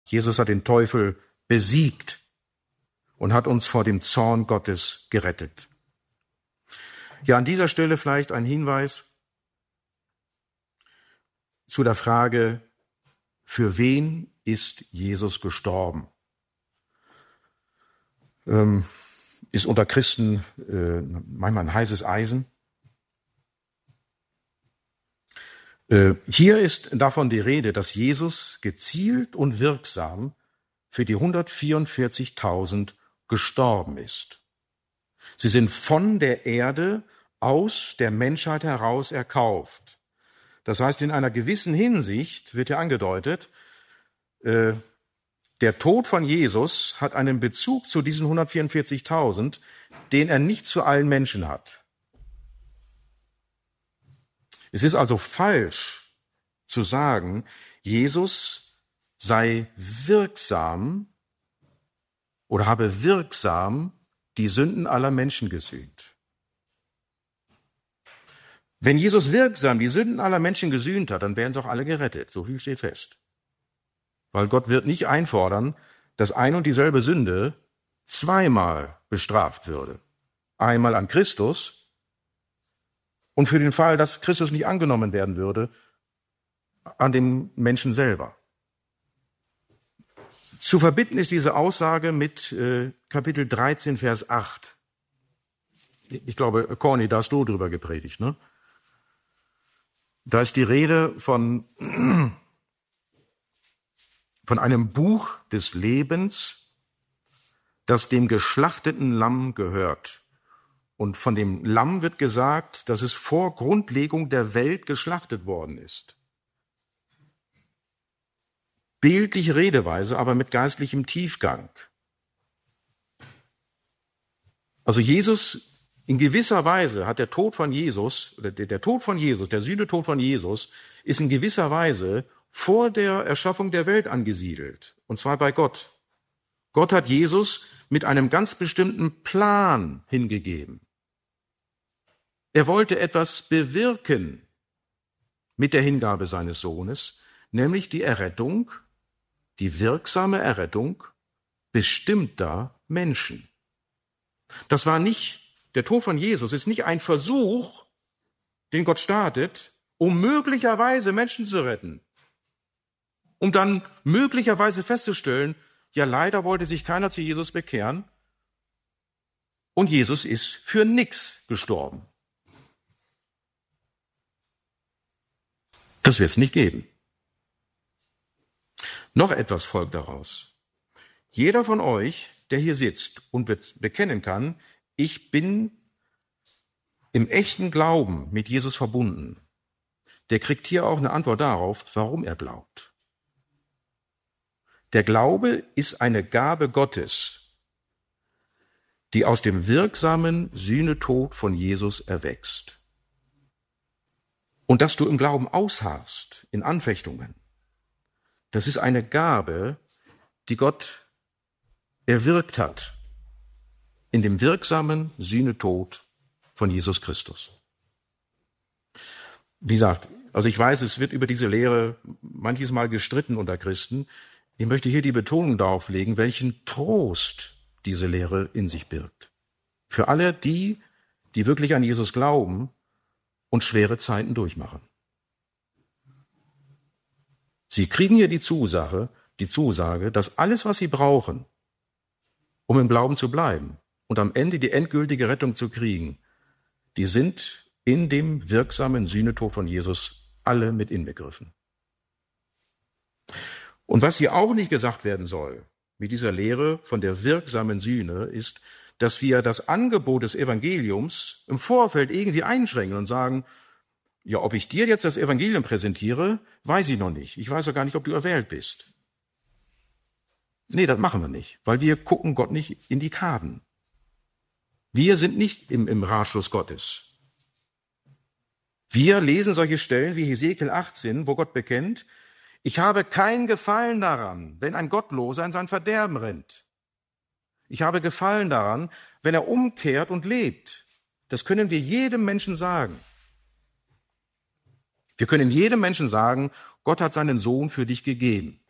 Jesus hat den Teufel besiegt und hat uns vor dem Zorn Gottes gerettet. Ja, an dieser Stelle vielleicht ein Hinweis zu der Frage, für wen ist Jesus gestorben? Ist unter Christen manchmal ein heißes Eisen. Hier ist davon die Rede, dass Jesus gezielt und wirksam für die 144.000 gestorben ist. Sie sind von der Erde aus der Menschheit heraus erkauft. Das heißt, in einer gewissen Hinsicht wird ja angedeutet, der Tod von Jesus hat einen Bezug zu diesen 144.000, den er nicht zu allen Menschen hat. Es ist also falsch zu sagen, Jesus sei wirksam oder habe wirksam die Sünden aller Menschen gesühnt. Wenn Jesus wirksam die Sünden aller Menschen gesühnt hat, dann wären sie auch alle gerettet. So viel steht fest. Weil Gott wird nicht einfordern, dass ein und dieselbe Sünde zweimal bestraft würde. Einmal an Christus und für den Fall, dass Christus nicht angenommen werden würde, an dem Menschen selber. Zu verbinden ist diese Aussage mit Kapitel 13, Vers 8. Ich glaube, Corny, da hast du drüber gepredigt, ne? Da ist die Rede von einem Buch des Lebens, das dem geschlachteten Lamm gehört. Und von dem Lamm wird gesagt, dass es vor Grundlegung der Welt geschlachtet worden ist. Bildliche Redeweise, aber mit geistlichem Tiefgang. Also Jesus, in gewisser Weise hat der Tod von Jesus, oder der Tod von Jesus, der Sühnetod von Jesus, ist in gewisser Weise vor der Erschaffung der Welt angesiedelt. Und zwar bei Gott. Gott hat Jesus mit einem ganz bestimmten Plan hingegeben. Er wollte etwas bewirken mit der Hingabe seines Sohnes, nämlich die Errettung, die wirksame Errettung bestimmter Menschen. Das war nicht, der Tod von Jesus ist nicht ein Versuch, den Gott startet, um möglicherweise Menschen zu retten. Um dann möglicherweise festzustellen, ja, leider wollte sich keiner zu Jesus bekehren und Jesus ist für nichts gestorben. Das wird es nicht geben. Noch etwas folgt daraus. Jeder von euch, der hier sitzt und bekennen kann, ich bin im echten Glauben mit Jesus verbunden, der kriegt hier auch eine Antwort darauf, warum er glaubt. Der Glaube ist eine Gabe Gottes, die aus dem wirksamen Sühnetod von Jesus erwächst. Und dass du im Glauben ausharrst, in Anfechtungen, das ist eine Gabe, die Gott erwirkt hat in dem wirksamen Sühnetod von Jesus Christus. Wie gesagt, also ich weiß, es wird über diese Lehre manches Mal gestritten unter Christen. Ich möchte hier die Betonung darauf legen, welchen Trost diese Lehre in sich birgt. Für alle die, die wirklich an Jesus glauben und schwere Zeiten durchmachen. Sie kriegen hier die Zusage, dass alles, was sie brauchen, um im Glauben zu bleiben und am Ende die endgültige Rettung zu kriegen, die sind in dem wirksamen Sühnetod von Jesus alle mit inbegriffen. Und was hier auch nicht gesagt werden soll mit dieser Lehre von der wirksamen Sühne, ist, dass wir das Angebot des Evangeliums im Vorfeld irgendwie einschränken und sagen, ja, ob ich dir jetzt das Evangelium präsentiere, weiß ich noch nicht. Ich weiß auch gar nicht, ob du erwählt bist. Nee, das machen wir nicht, weil wir gucken Gott nicht in die Karten. Wir sind nicht im Ratschluss Gottes. Wir lesen solche Stellen wie Hesekiel 18, wo Gott bekennt, ich habe keinen Gefallen daran, wenn ein Gottloser in sein Verderben rennt. Ich habe Gefallen daran, wenn er umkehrt und lebt. Das können wir jedem Menschen sagen. Wir können jedem Menschen sagen, Gott hat seinen Sohn für dich gegeben.